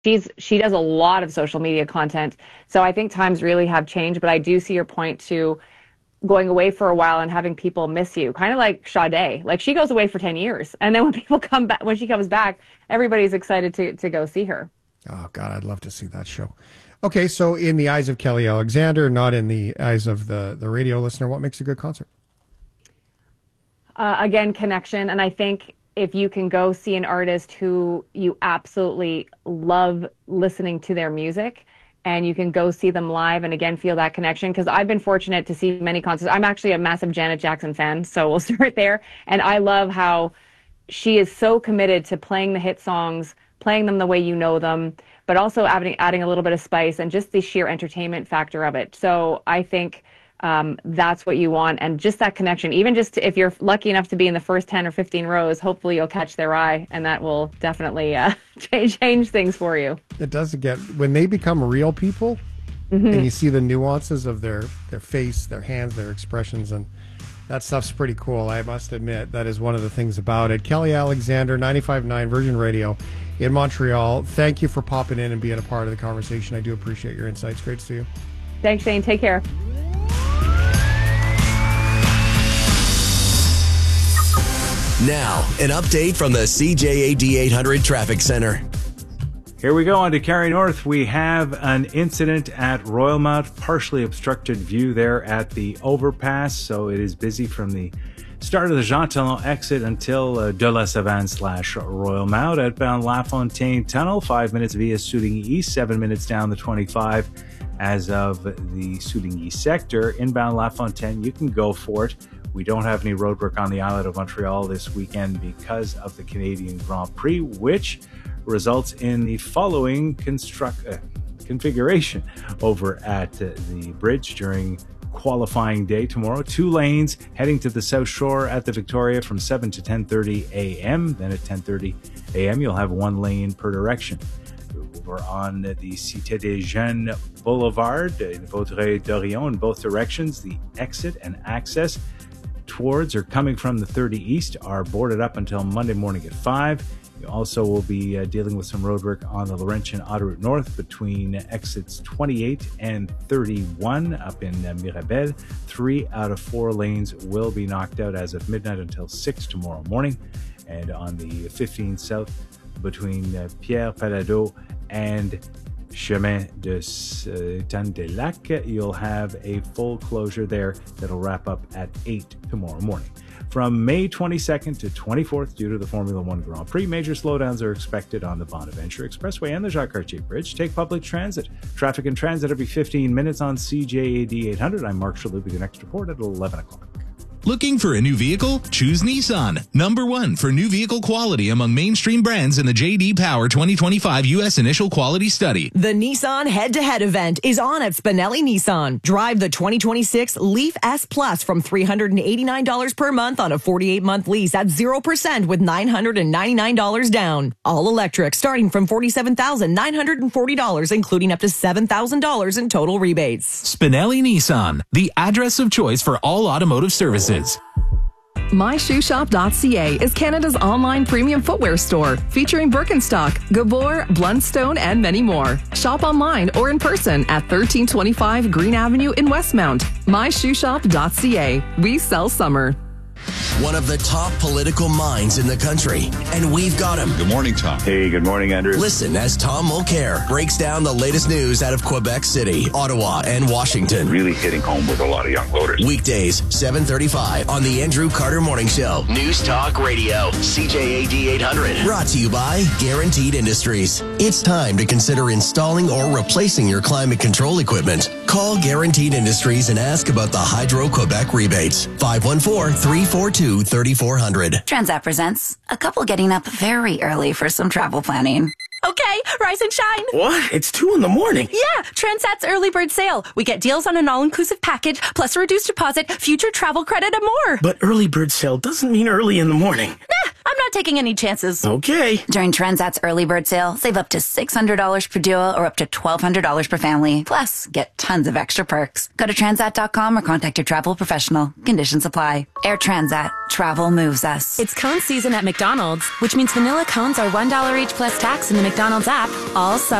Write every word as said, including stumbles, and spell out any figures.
she's she does a lot of social media content. So I think times really have changed, but I do see your point to going away for a while and having people miss you, kind of like Sade. Like, she goes away for ten years, and then when people come back, when she comes back, everybody's excited to to go see her. Oh God, I'd love to see that show. Okay, so in the eyes of Kelly Alexander, not in the eyes of the the radio listener, what makes a good concert? Uh, again, connection, and I think if you can go see an artist who you absolutely love listening to their music, and you can go see them live and again feel that connection, because I've been fortunate to see many concerts. I'm actually a massive Janet Jackson fan, so we'll start there. And I love how she is so committed to playing the hit songs, playing them the way you know them, but also adding, adding a little bit of spice and just the sheer entertainment factor of it. So I think um, that's what you want, and just that connection. Even just to, if you're lucky enough to be in the first ten or fifteen rows, hopefully you'll catch their eye, and that will definitely uh, change, change things for you. It does get, when they become real people, mm-hmm. and you see the nuances of their, their face, their hands, their expressions, and that stuff's pretty cool. I must admit, that is one of the things about it. Kelly Alexander, ninety-five point nine Virgin Radio in Montreal. Thank you for popping in and being a part of the conversation. I do appreciate your insights. Great to see you. Thanks, Shane. Take care. Now, an update from the C J A D eight hundred Traffic Center. Here we go on to Cary North. We have an incident at Royalmount, partially obstructed view there at the overpass, so it is busy from the start of the Jean Talon exit until uh, De La Savane slash Royalmount. Outbound LaFontaine Tunnel, five minutes via Souligny East, seven minutes down the twenty-five as of the Souligny sector. Inbound LaFontaine, you can go for it. We don't have any roadwork on the island of Montreal this weekend because of the Canadian Grand Prix, which results in the following construct uh, configuration over at uh, the bridge during qualifying day tomorrow. Two lanes heading to the South Shore at the Victoria from seven to ten thirty a.m. Then at ten thirty a.m. you'll have one lane per direction. Over on the Cité des Jeunes Boulevard in Vaudreuil-Dorion in both directions, the exit and access towards or coming from the thirty East are boarded up until Monday morning at five. You also will be uh, dealing with some roadwork on the Laurentian Autoroute North between exits twenty-eight and thirty-one up in uh, Mirabel. Three out of four lanes will be knocked out as of midnight until six tomorrow morning. And on the fifteen South between uh, Pierre Palado and Chemin de Saint-Des-Lacs, you'll have a full closure there that'll wrap up at eight tomorrow morning. From May twenty-second to twenty-fourth, due to the Formula One Grand Prix, major slowdowns are expected on the Bonaventure Expressway and the Jacques-Cartier Bridge. Take public transit. Traffic and transit every fifteen minutes on C J A D eight hundred. I'm Mark Shalhoub with your next report at eleven o'clock. Looking for a new vehicle? Choose Nissan. Number one for new vehicle quality among mainstream brands in the J D Power twenty twenty-five U S Initial Quality Study. The Nissan Head-to-Head event is on at Spinelli Nissan. Drive the twenty twenty-six Leaf S Plus from three hundred eighty-nine dollars per month on a forty-eight month lease at zero percent with nine hundred ninety-nine dollars down. All electric starting from forty-seven thousand nine hundred forty dollars, including up to seven thousand dollars in total rebates. Spinelli Nissan, the address of choice for all automotive services. my shoe shop dot c a is Canada's online premium footwear store, featuring Birkenstock, Gabor, Blundstone, and many more. Shop online or in person at thirteen twenty-five Green Avenue in Westmount. my shoe shop dot c a. We sell summer. One of the top political minds in the country, and we've got him. Good morning, Tom. Hey, good morning, Andrew. Listen as Tom Mulcair breaks down the latest news out of Quebec City, Ottawa, and Washington. Really hitting home with a lot of young voters. Weekdays, seven thirty-five on the Andrew Carter Morning Show. News Talk Radio, C J A D eight hundred. Brought to you by Guaranteed Industries. It's time to consider installing or replacing your climate control equipment. Call Guaranteed Industries and ask about the Hydro-Quebec rebates. five one four, three four two, three four zero zero. Transat presents a couple getting up very early for some travel planning. Okay, rise and shine. What? It's two in the morning. Yeah, Transat's early bird sale. We get deals on an all-inclusive package, plus a reduced deposit, future travel credit, and more. But early bird sale doesn't mean early in the morning. Nah, I'm not not taking any chances. Okay. During Transat's early bird sale, save up to six hundred dollars per duo or up to twelve hundred dollars per family. Plus, get tons of extra perks. Go to transat dot com or contact your travel professional. Conditions apply. Air Transat. Travel moves us. It's cone season at McDonald's, which means vanilla cones are one dollar each plus tax in the McDonald's app all summer.